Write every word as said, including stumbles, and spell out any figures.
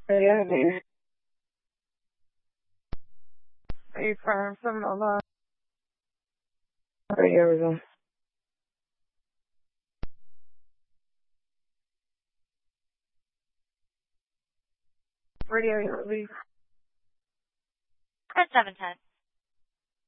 Yeah, man. Eight five seven oh nine. Okay, here we go. Radio release. At seven ten.